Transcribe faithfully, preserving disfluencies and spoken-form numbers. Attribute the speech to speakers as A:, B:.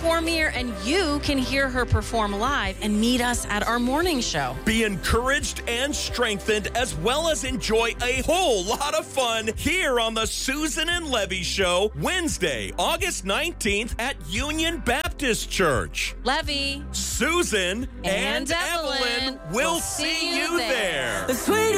A: perform here, and you can hear her perform live and meet us at our morning show.
B: Be encouraged and strengthened, as well as enjoy a whole lot of fun here on the Susan and Levy Show, Wednesday, August nineteenth at Union Baptist Church.
A: Levy,
B: Susan,
A: and,
B: and
A: Evelyn,
B: Evelyn will see you there.
C: The sweet